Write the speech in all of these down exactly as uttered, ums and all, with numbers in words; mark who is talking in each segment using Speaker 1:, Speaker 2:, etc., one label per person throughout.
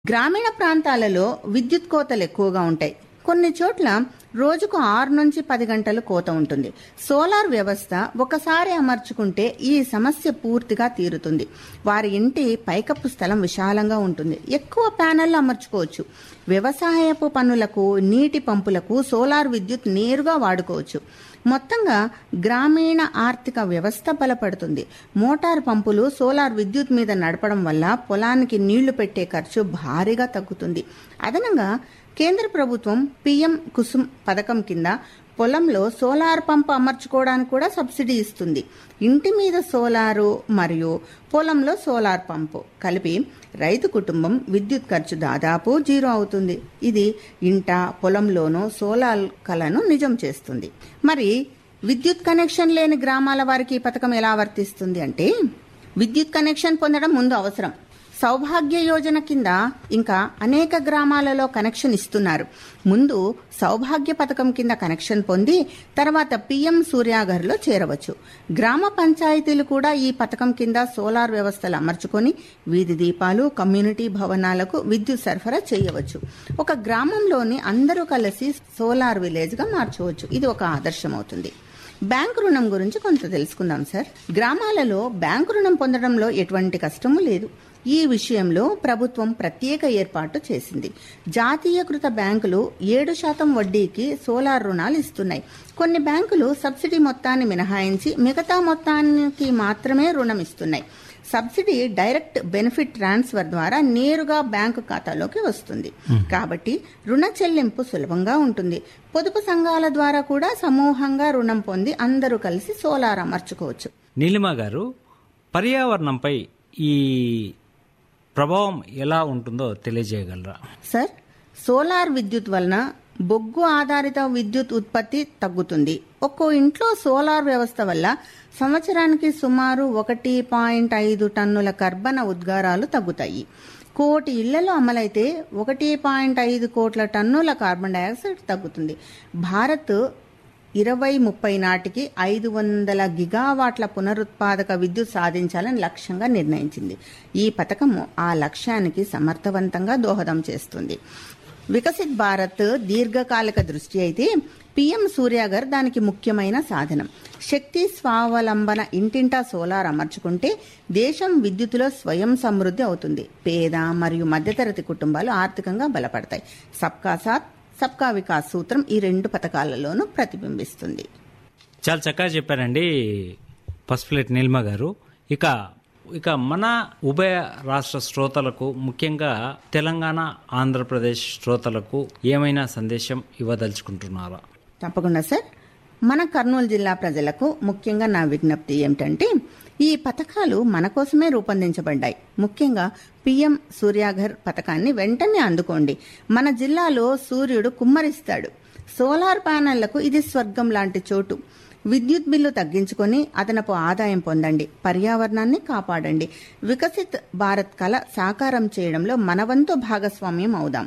Speaker 1: గ్రామీణ ప్రాంతాలలో విద్యుత్ కోతలు ఎక్కువగా ఉంటాయి. కొన్ని చోట్ల రోజుకు ఆరు నుంచి పది గంటలు కోత ఉంటుంది. సోలార్ వ్యవస్థ ఒకసారి అమర్చుకుంటే ఈ సమస్య పూర్తిగా తీరుతుంది. వారి ఇంటి పైకప్పు స్థలం విశాలంగా ఉంటుంది. ఎక్కువ ప్యానెళ్లు అమర్చుకోవచ్చు. వ్యవసాయపు పనులకు, నీటి పంపులకు సోలార్ విద్యుత్ నేరుగా వాడుకోవచ్చు. మొత్తంగా గ్రామీణ ఆర్థిక వ్యవస్థ బలపడుతుంది. మోటార్ పంపులు సోలార్ విద్యుత్ మీద నడపడం వల్ల పొలానికి నీళ్లు పెట్టే ఖర్చు భారీగా తగ్గుతుంది. అదనంగా కేంద్ర ప్రభుత్వం పీఎం కుసుమ్ పథకం కింద పొలంలో సోలార్ పంపు అమర్చుకోవడానికి కూడా సబ్సిడీ ఇస్తుంది. ఇంటి మీద సోలారు మరియు పొలంలో సోలార్ పంపు కలిపి రైతు కుటుంబం విద్యుత్ ఖర్చు దాదాపు జీరో అవుతుంది. ఇది ఇంట పొలంలోనూ సోలార్ కలను నిజం చేస్తుంది. మరి విద్యుత్ కనెక్షన్ లేని గ్రామాల వారికి ఈ పథకం ఎలా వర్తిస్తుంది అంటే, విద్యుత్ కనెక్షన్ పొందడం ముందు అవసరం. సౌభాగ్య యోజన కింద ఇంకా అనేక గ్రామాలలో కనెక్షన్ ఇస్తున్నారు. ముందు సౌభాగ్య పథకం కింద కనెక్షన్ పొంది తర్వాత పీఎం సూర్యాఘర్లో చేరవచ్చు. గ్రామ పంచాయతీలు కూడా ఈ పథకం కింద సోలార్ వ్యవస్థలు అమర్చుకొని వీధి దీపాలు, కమ్యూనిటీ భవనాలకు విద్యుత్ సరఫరా చేయవచ్చు. ఒక గ్రామంలోని అందరూ కలిసి సోలార్ విలేజ్ గా మార్చవచ్చు. ఇది ఒక ఆదర్శం అవుతుంది. బ్యాంకు రుణం గురించి కొంత తెలుసుకుందాం సార్. గ్రామాలలో బ్యాంకు రుణం పొందడంలో ఎటువంటి కష్టము లేదు. ఈ విషయంలో ప్రభుత్వం ప్రత్యేక ఏర్పాటు చేసింది. జాతీయకృత బ్యాంకులు ఏడు శాతం వడ్డీకి సోలార్ రుణాలు ఇస్తున్నాయి. కొన్ని బ్యాంకులు సబ్సిడీ మొత్తాన్ని మినహాయించి మిగతా మొత్తానికి మాత్రమే రుణం ఇస్తున్నాయి. సబ్సిడీ డైరెక్ట్ బెనిఫిట్ ట్రాన్స్ఫర్ ద్వారా నేరుగా బ్యాంకు ఖాతాలోకి వస్తుంది. కాబట్టి రుణ చెల్లింపు సులభంగా ఉంటుంది. పొదుపు సంఘాల ద్వారా కూడా సమూహంగా రుణం పొంది అందరూ కలిసి సోలార్ అమర్చుకోవచ్చు.
Speaker 2: నీలిమ గారు, పర్యావరణంపై ఈ ప్రభావం ఎలా ఉంటుందో తెలియజేయగలరా?
Speaker 1: సార్, సోలార్ విద్యుత్ వలన బొగ్గు ఆధారిత విద్యుత్ ఉత్పత్తి తగ్గుతుంది. ఒక్కో ఇంట్లో సోలార్ వ్యవస్థ వల్ల సంవత్సరానికి సుమారు ఒకటి పాయింట్ ఐదు టన్నుల కర్బన ఉద్గారాలు తగ్గుతాయి. కోటి ఇళ్లలో అమలైతే ఒకటి పాయింట్ ఐదు కోట్ల టన్నుల కార్బన్ డైఆక్సైడ్ తగ్గుతుంది. భారత్ ఇరవై ముప్పై నాటికి ఐదు వందల గిగావాట్ల పునరుత్పాదక విద్యుత్ సాధించాలని లక్ష్యంగా నిర్ణయించింది. ఈ పథకము ఆ లక్ష్యానికి సమర్థవంతంగా దోహదం చేస్తుంది. వికసిత్ భారత్ దీర్ఘకాలిక దృష్టి అయితే పీఎం సూర్యాఘర్ దానికి ముఖ్యమైన సాధనం. శక్తి స్వావలంబన ఇంటింటా సోలార్ అమర్చుకుంటే దేశం విద్యుత్తులో స్వయం సమృద్ధి అవుతుంది. పేద మరియు మధ్యతరగతి కుటుంబాలు ఆర్థికంగా బలపడతాయి. సబ్కా సాత్ సబ్కా వికాస్ సూత్రం ఈ రెండు పథకాలలోనూ ప్రతిబింబిస్తుంది.
Speaker 2: చాలా చక్కగా చెప్పారండి పసుపులేటి నీలిమ గారు. ఇక ఇక మన ఉభయ రాష్ట్ర శ్రోతలకు, ముఖ్యంగా తెలంగాణ, ఆంధ్రప్రదేశ్ శ్రోతలకు ఏమైనా సందేశం ఇవ్వదలుచుకుంటున్నారా?
Speaker 1: తప్పకుండా సార్. మన కర్నూలు జిల్లా ప్రజలకు ముఖ్యంగా నా విజ్ఞప్తి ఏమిటంటే, ఈ పథకాలు మన కోసమే రూపొందించబడ్డాయి. ముఖ్యంగా పీఎం సూర్యాఘర్ పథకాన్ని వెంటనే అందుకోండి. మన జిల్లాలో సూర్యుడు కుమ్మరిస్తాడు. సోలార్ ప్యానెళ్లకు ఇది స్వర్గం లాంటి చోటు. విద్యుత్ బిల్లు తగ్గించుకొని అదనపు ఆదాయం పొందండి. పర్యావరణాన్ని కాపాడండి. వికసిత్ భారత్ కల సాకారం చేయడంలో మనవంతు భాగస్వామ్యం అవుదాం.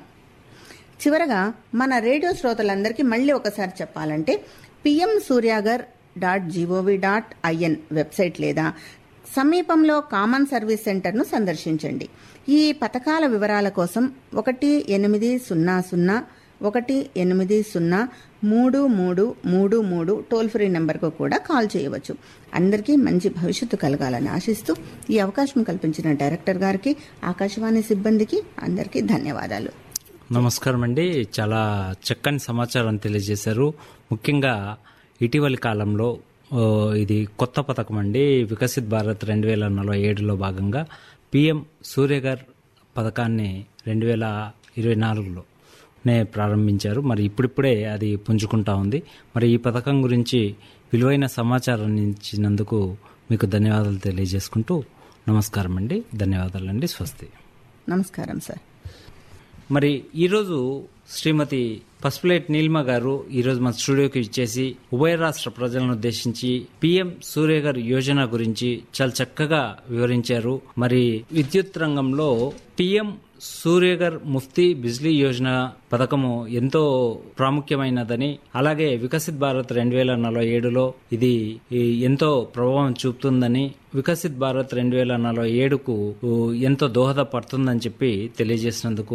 Speaker 1: చివరగా మన రేడియో శ్రోతలందరికీ మళ్ళీ ఒకసారి చెప్పాలంటే, PM Surya Ghar dot GOV dot IN website లేదా సమీపంలో కామన్ సర్వీస్ సెంటర్ను సందర్శించండి. ఈ పథకాల వివరాల కోసం ఒకటి ఎనిమిది సున్నా సున్నా ఒకటి ఎనిమిది సున్నా మూడు మూడు మూడు మూడు టోల్ ఫ్రీ నెంబర్కు కూడా కాల్ చేయవచ్చు. అందరికీ మంచి భవిష్యత్తు కలగాలని ఆశిస్తూ ఈ అవకాశం కల్పించిన డైరెక్టర్ గారికి, ఆకాశవాణి సిబ్బందికి అందరికీ ధన్యవాదాలు.
Speaker 2: నమస్కారం అండి. చాలా చక్కని సమాచారం తెలియజేశారు. ముఖ్యంగా ఇటీవలి కాలంలో ఇది కొత్త పథకం అండి. వికసిత్ భారత్ రెండు వేల నలభై ఏడులో భాగంగా పీఎం సూర్యఘర్ పథకాన్ని రెండు వేల ఇరవై నాలుగులోనే ప్రారంభించారు. మరి ఇప్పుడిప్పుడే అది పుంజుకుంటా ఉంది. మరి ఈ పథకం గురించి విలువైన సమాచారం ఇచ్చినందుకు మీకు ధన్యవాదాలు తెలియజేసుకుంటూ నమస్కారం అండి. ధన్యవాదాలండి. స్వస్తి.
Speaker 1: నమస్కారం సార్.
Speaker 2: మరి ఈరోజు శ్రీమతి పసుపులేటి నీలిమ గారు ఈరోజు మన స్టూడియోకి ఇచ్చేసి ఉభయ రాష్ట్ర ప్రజలను ఉద్దేశించి పీఎం సూర్యఘర్ యోజన గురించి చాలా చక్కగా వివరించారు. మరి విద్యుత్ రంగంలో పీఎం సూర్యగర్ ముఫ్తీ బిజ్లీ యోజన పథకము ఎంతో ప్రాముఖ్యమైనదని, అలాగే వికసిత్ భారత్ రెండు వేల నలభై ఏడులో ఇది ఎంతో ప్రభావం చూపుతుందని, వికసిత్ భారత్ రెండు వేల నలభై ఏడుకు ఎంతో దోహదపడుతుందని చెప్పి తెలియజేసినందుకు